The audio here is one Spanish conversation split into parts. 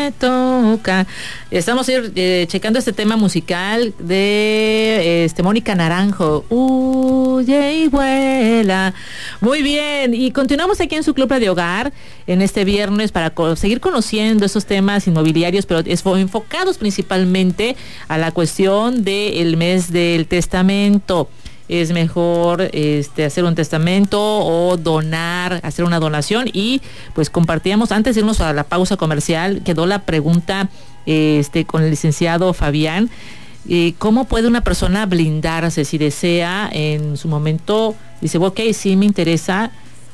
me toca. Estamos checando este tema musical de Mónica Naranjo. Huye y vuela. Muy bien, y continuamos aquí en su Club Radio Hogar en este viernes para seguir conociendo esos temas inmobiliarios, pero enfocados principalmente a la cuestión del mes del testamento. Es mejor hacer un testamento o donar, hacer una donación. Y pues compartíamos, antes de irnos a la pausa comercial, quedó la pregunta con el licenciado Fabián. ¿Cómo puede una persona blindarse si desea en su momento, dice, ok, sí me interesa,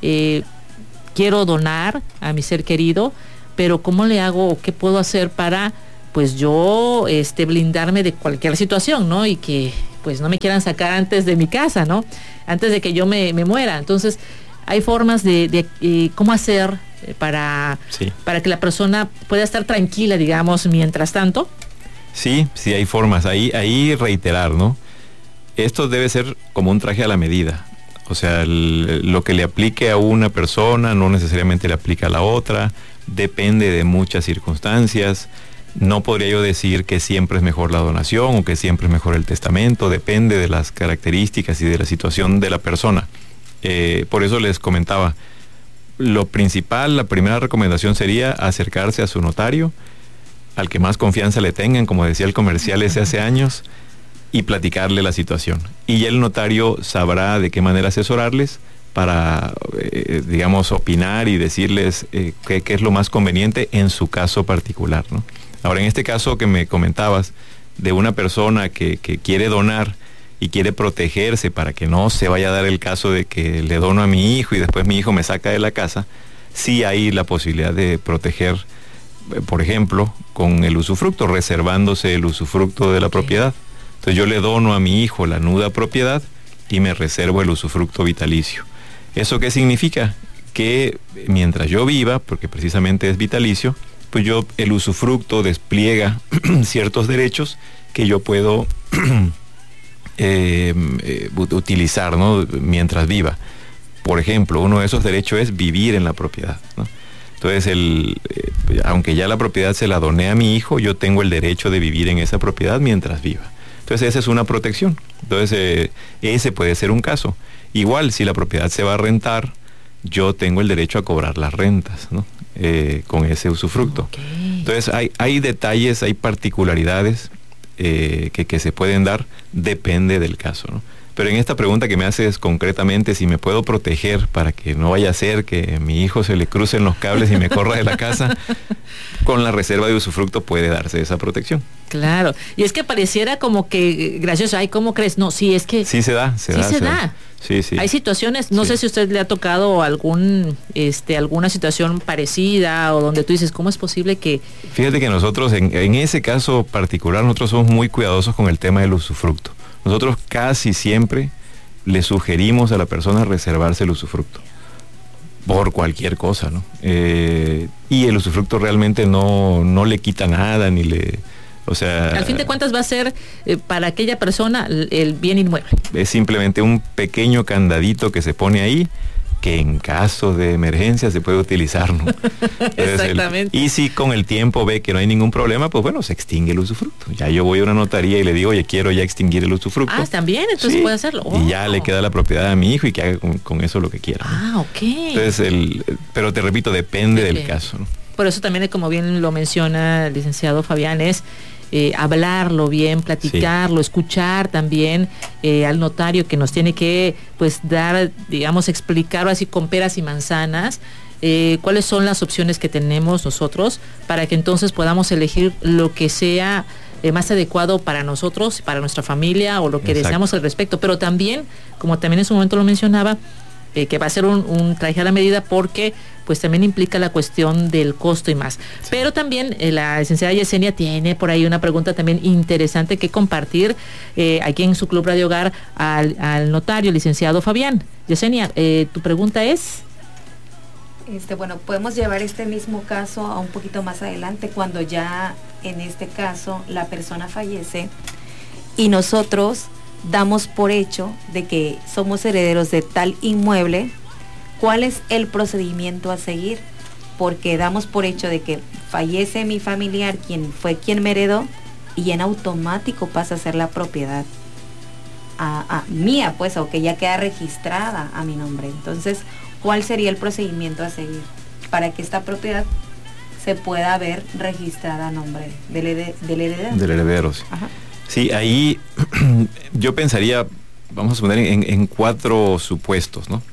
quiero donar a mi ser querido, pero ¿cómo le hago o qué puedo hacer para pues yo blindarme de cualquier situación, ¿no? Y que pues no me quieran sacar antes de mi casa, ¿no? Antes de que yo me muera. Entonces, hay formas de cómo hacer para que la persona pueda estar tranquila, digamos, mientras tanto. Sí, hay formas. Ahí reiterar, ¿no? Esto debe ser como un traje a la medida. O sea, lo que le aplique a una persona no necesariamente le aplica a la otra. Depende de muchas circunstancias. No podría yo decir que siempre es mejor la donación o que siempre es mejor el testamento. Depende de las características y de la situación de la persona. Por eso les comentaba, lo principal, la primera recomendación sería acercarse a su notario, al que más confianza le tengan, como decía el comercial ese hace años, y platicarle la situación. Y ya el notario sabrá de qué manera asesorarles para, digamos, opinar y decirles qué es lo más conveniente en su caso particular, ¿no? Ahora, en este caso que me comentabas, de una persona que quiere donar y quiere protegerse para que no se vaya a dar el caso de que le dono a mi hijo y después mi hijo me saca de la casa, sí hay la posibilidad de proteger, por ejemplo, con el usufructo, reservándose el usufructo de la propiedad. Entonces yo le dono a mi hijo la nuda propiedad y me reservo el usufructo vitalicio. ¿Eso qué significa? Que mientras yo viva, porque precisamente es vitalicio, pues el usufructo despliega ciertos derechos que yo puedo utilizar, ¿no? Mientras viva. Por ejemplo, uno de esos derechos es vivir en la propiedad, ¿no? Entonces, aunque ya la propiedad se la doné a mi hijo, yo tengo el derecho de vivir en esa propiedad mientras viva. Entonces, esa es una protección. Entonces, ese puede ser un caso. Igual, si la propiedad se va a rentar, yo tengo el derecho a cobrar las rentas, ¿no? Con ese usufructo. Okay. Entonces hay detalles, hay particularidades que se pueden dar, depende del caso, ¿no? Pero en esta pregunta que me haces concretamente, si me puedo proteger para que no vaya a ser que a mi hijo se le crucen los cables y me corra de la casa, con la reserva de usufructo puede darse esa protección. Claro, y es que pareciera como que gracioso, ay, ¿cómo crees? No, sí, es que... Sí se da. Sí. Hay situaciones, no sé si a usted le ha tocado alguna situación parecida o donde tú dices, ¿cómo es posible que...? Fíjate que nosotros, en ese caso particular, nosotros somos muy cuidadosos con el tema del usufructo. Nosotros casi siempre le sugerimos a la persona reservarse el usufructo por cualquier cosa, ¿no? Y el usufructo realmente no le quita nada, ni le... O sea, al fin de cuentas va a ser para aquella persona el bien inmueble. Es simplemente un pequeño candadito que se pone ahí, que en caso de emergencia se puede utilizar, ¿no? Exactamente. Y si con el tiempo ve que no hay ningún problema, pues bueno, se extingue el usufructo. Ya yo voy a una notaría y le digo, oye, quiero ya extinguir el usufructo. Ah, también, entonces sí, puede hacerlo. Y ya le queda la propiedad a mi hijo y que haga con eso lo que quiera, ¿no? Ah, ok. Entonces, pero te repito, depende del caso, ¿no? Por eso también, como bien lo menciona el licenciado Fabián, es hablarlo bien, platicarlo, escuchar también al notario, que nos tiene que pues dar, digamos, explicar así con peras y manzanas cuáles son las opciones que tenemos nosotros para que entonces podamos elegir lo que sea más adecuado para nosotros, para nuestra familia o lo que deseamos al respecto. Pero también, como también en su momento lo mencionaba, que va a ser un traje a la medida porque pues también implica la cuestión del costo y más. Sí. Pero también la licenciada Yesenia tiene por ahí una pregunta también interesante que compartir aquí en su Club Radio Hogar al notario, licenciado Fabián. Yesenia, tu pregunta es... Bueno, podemos llevar este mismo caso a un poquito más adelante, cuando ya en este caso la persona fallece y nosotros damos por hecho de que somos herederos de tal inmueble. ¿Cuál es el procedimiento a seguir? Porque damos por hecho de que fallece mi familiar, quien fue quien me heredó, y en automático pasa a ser la propiedad a mía, pues, o que ya queda registrada a mi nombre. Entonces, ¿cuál sería el procedimiento a seguir para que esta propiedad se pueda ver registrada a nombre del heredero? Del heredero, sí. Ajá. Sí, ahí yo pensaría, vamos a suponer, en 4 supuestos, ¿no?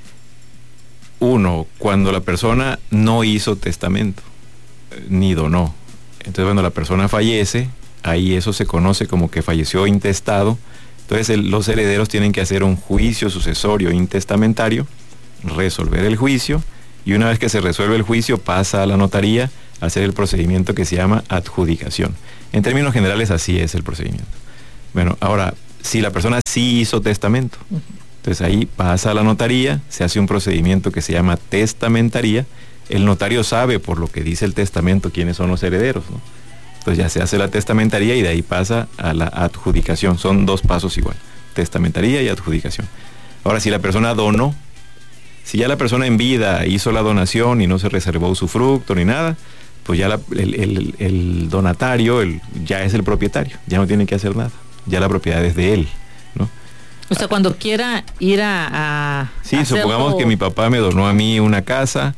1, cuando la persona no hizo testamento, ni donó. Entonces, cuando la persona fallece, ahí eso se conoce como que falleció intestado. Entonces, los herederos tienen que hacer un juicio sucesorio intestamentario, resolver el juicio, y una vez que se resuelve el juicio, pasa a la notaría a hacer el procedimiento que se llama adjudicación. En términos generales, así es el procedimiento. Bueno, ahora, si la persona sí hizo testamento, entonces ahí pasa a la notaría, se hace un procedimiento que se llama testamentaría. El notario sabe, por lo que dice el testamento, quiénes son los herederos, ¿no? Entonces ya se hace la testamentaría y de ahí pasa a la adjudicación. Son 2 pasos igual, testamentaría y adjudicación. Ahora, si la persona donó, si ya la persona en vida hizo la donación y no se reservó usufructo ni nada, pues ya el donatario ya es el propietario, ya no tiene que hacer nada, ya la propiedad es de él, ¿no? O sea, cuando quiera ir a sí, supongamos que mi papá me donó a mí una casa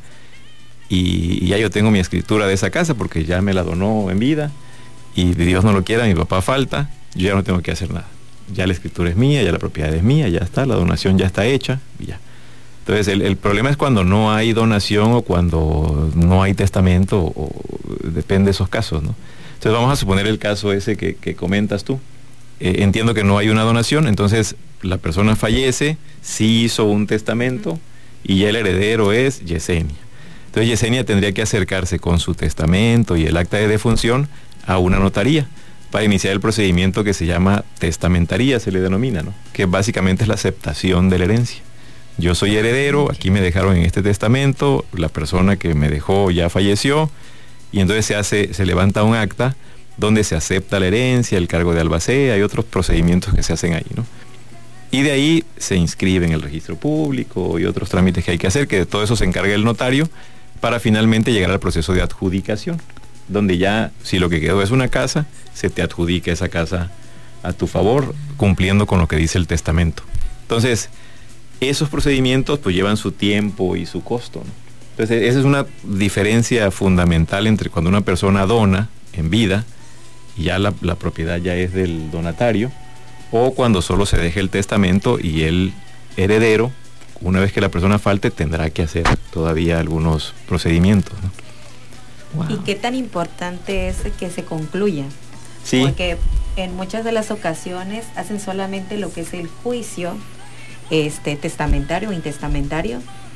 y ya yo tengo mi escritura de esa casa porque ya me la donó en vida, y Dios no lo quiera, mi papá falta, yo ya no tengo que hacer nada. Ya la escritura es mía, ya la propiedad es mía, ya está, la donación ya está hecha y ya. Entonces el problema es cuando no hay donación o cuando no hay testamento, o depende de esos casos, ¿no? Entonces vamos a suponer el caso ese que comentas tú. Entiendo que no hay una donación, entonces la persona fallece, sí hizo un testamento y ya el heredero es Yesenia. Entonces Yesenia tendría que acercarse con su testamento y el acta de defunción a una notaría para iniciar el procedimiento que se llama testamentaría, se le denomina, ¿no? Que básicamente es la aceptación de la herencia. Yo soy heredero, aquí me dejaron en este testamento, la persona que me dejó ya falleció, y entonces se levanta un acta donde se acepta la herencia, el cargo de albacea, hay otros procedimientos que se hacen ahí, ¿no? Y de ahí se inscribe en el registro público y otros trámites que hay que hacer, que de todo eso se encarga el notario, para finalmente llegar al proceso de adjudicación, donde ya, si lo que quedó es una casa, se te adjudica esa casa a tu favor, cumpliendo con lo que dice el testamento. Entonces, esos procedimientos pues llevan su tiempo y su costo, ¿no? Entonces, esa es una diferencia fundamental entre cuando una persona dona en vida y ya la propiedad ya es del donatario, o cuando solo se deja el testamento y el heredero, una vez que la persona falte, tendrá que hacer todavía algunos procedimientos, ¿no? Wow. ¿Y qué tan importante es que se concluya? Sí. Porque en muchas de las ocasiones hacen solamente lo que es el juicio testamentario o intestamentario,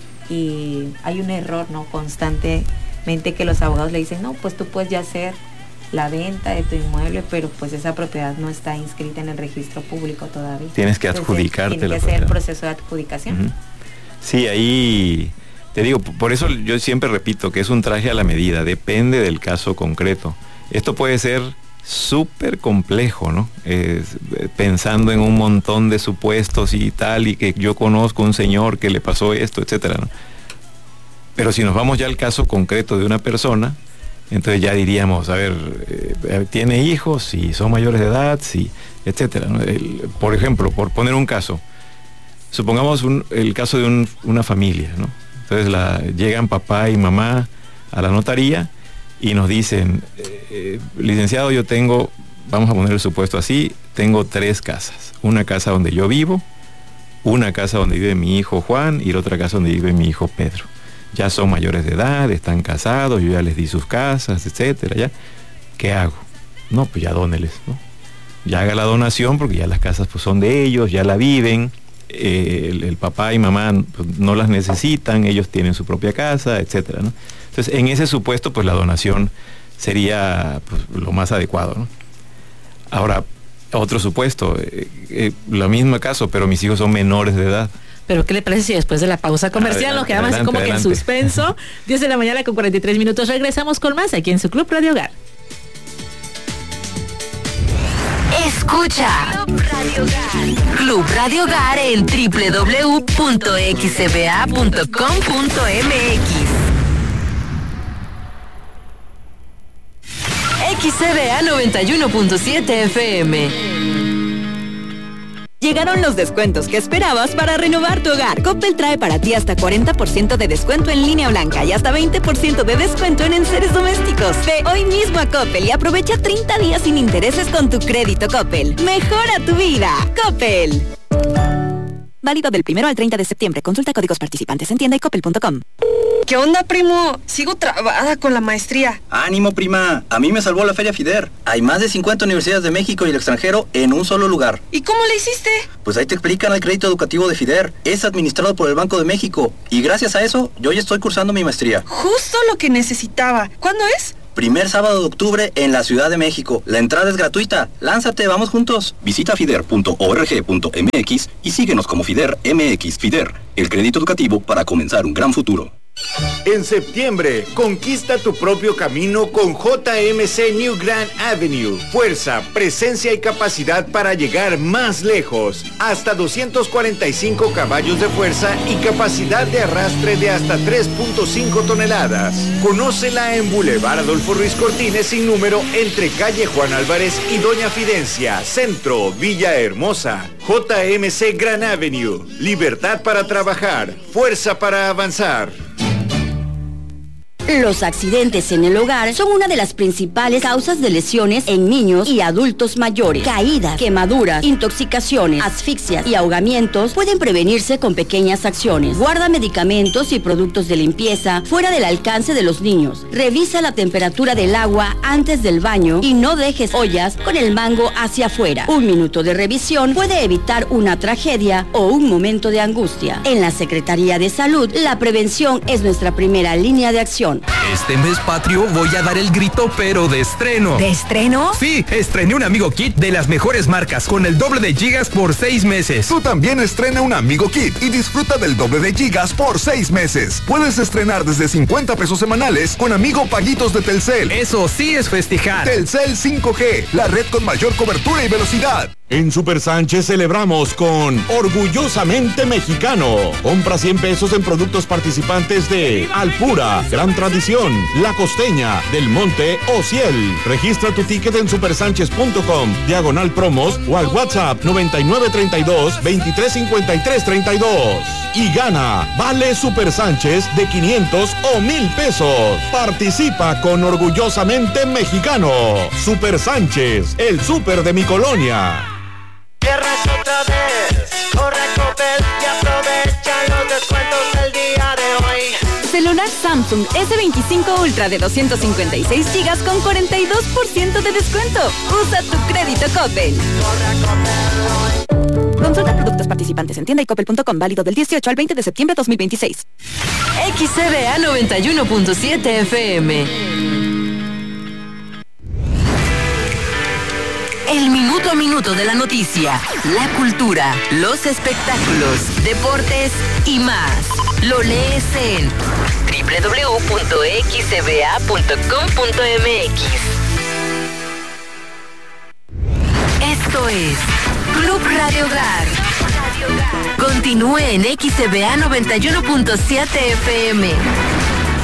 y hay un error, ¿no? Constantemente que los abogados le dicen, no, pues tú puedes ya hacer la venta de tu inmueble, pero pues esa propiedad no está inscrita en el registro público todavía. Tienes que adjudicarte. Tiene que hacer el proceso de adjudicación. Uh-huh. Sí, ahí te digo, por eso yo siempre repito que es un traje a la medida, depende del caso concreto. Esto puede ser súper complejo, ¿no? Pensando en un montón de supuestos y tal, y que yo conozco un señor que le pasó esto, etcétera, ¿no? Pero si nos vamos ya al caso concreto de una persona, entonces ya diríamos, a ver, ¿tiene hijos? Si son mayores de edad, sí, etcétera, ¿no? Por ejemplo, por poner un caso, supongamos el caso de una familia, ¿no? Entonces llegan papá y mamá a la notaría y nos dicen, licenciado, yo tengo, vamos a poner el supuesto así, tengo 3 casas. Una casa donde yo vivo, una casa donde vive mi hijo Juan y la otra casa donde vive mi hijo Pedro. Ya son mayores de edad, están casados, yo ya les di sus casas, etcétera, ¿ya? ¿Qué hago? No, pues ya dóneles, ¿no? Ya haga la donación porque ya las casas pues son de ellos, ya la viven, el papá y mamá pues, no las necesitan, ellos tienen su propia casa, etcétera, ¿no? Entonces, en ese supuesto, pues la donación sería pues, lo más adecuado, ¿no? Ahora, otro supuesto, lo mismo caso, pero mis hijos son menores de edad. Pero ¿qué le parece si después de la pausa comercial nos quedamos así como que en suspenso? 10 de la mañana con 43 minutos. Regresamos con más aquí en su Club Radio Hogar. Escucha Club Radio Hogar en www.xcba.com.mx. XCBA 91.7 FM. Llegaron los descuentos que esperabas para renovar tu hogar. Coppel trae para ti hasta 40% de descuento en línea blanca y hasta 20% de descuento en enseres domésticos. Ve hoy mismo a Coppel y aprovecha 30 días sin intereses con tu crédito Coppel. Mejora tu vida. Coppel. Válido del 1 al 30 de septiembre. Consulta códigos participantes en tienda y coppel.com. ¿Qué onda, primo? Sigo trabada con la maestría. ¡Ánimo, prima! A mí me salvó la Feria FIDER. Hay más de 50 universidades de México y el extranjero en un solo lugar. ¿Y cómo le hiciste? Pues ahí te explican el crédito educativo de FIDER. Es administrado por el Banco de México. Y gracias a eso, yo ya estoy cursando mi maestría. Justo lo que necesitaba. ¿Cuándo es? Primer sábado de octubre en la Ciudad de México. La entrada es gratuita. Lánzate, vamos juntos. Visita fider.org.mx y síguenos como FIDER MX. FIDER, el crédito educativo para comenzar un gran futuro. En septiembre, conquista tu propio camino con JMC New Grand Avenue. Fuerza, presencia y capacidad para llegar más lejos. Hasta 245 caballos de fuerza y capacidad de arrastre de hasta 3.5 toneladas. Conócela en Boulevard Adolfo Ruiz Cortines sin número entre calle Juan Álvarez y Doña Fidencia, Centro, Villahermosa. JMC Grand Avenue. Libertad para trabajar. Fuerza para avanzar. Los accidentes en el hogar son una de las principales causas de lesiones en niños y adultos mayores. Caídas, quemaduras, intoxicaciones, asfixias y ahogamientos pueden prevenirse con pequeñas acciones. Guarda medicamentos y productos de limpieza fuera del alcance de los niños. Revisa la temperatura del agua antes del baño y no dejes ollas con el mango hacia afuera. Un minuto de revisión puede evitar una tragedia o un momento de angustia. En la Secretaría de Salud, la prevención es nuestra primera línea de acción. Este mes patrio voy a dar el grito, pero de estreno. ¿De estreno? Sí, estrené un Amigo Kit de las mejores marcas con el doble de gigas por 6 meses. Tú también estrena un Amigo Kit y disfruta del doble de gigas por 6 meses. Puedes estrenar desde 50 pesos semanales con Amigo Paguitos de Telcel. Eso sí es festejar. Telcel 5G, la red con mayor cobertura y velocidad. En Super Sánchez celebramos con Orgullosamente Mexicano. Compra 100 pesos en productos participantes de Alpura, Gran Tradición, La Costeña, Del Monte o Ciel. Registra tu ticket en supersanchez.com/promos o al WhatsApp 9932-235332. Y gana Vale Super Sánchez de 500 o 1,000 pesos. Participa con Orgullosamente Mexicano. Super Sánchez, el súper de mi colonia. Cierras otra vez, corre a Coppel y aprovecha los descuentos del día de hoy. Celular Samsung S25 Ultra de 256 GB con 42% de descuento. Usa tu crédito Coppel. Consulta productos participantes en tienda y coppel.com, válido del 18 al 20 de septiembre de 2026. XCBA 91.7 FM. El minuto a minuto de la noticia, la cultura, los espectáculos, deportes y más. Lo lees en www.xcba.com.mx. Esto es Club Radio Hogar. Continúe en XCBA 91.7 FM.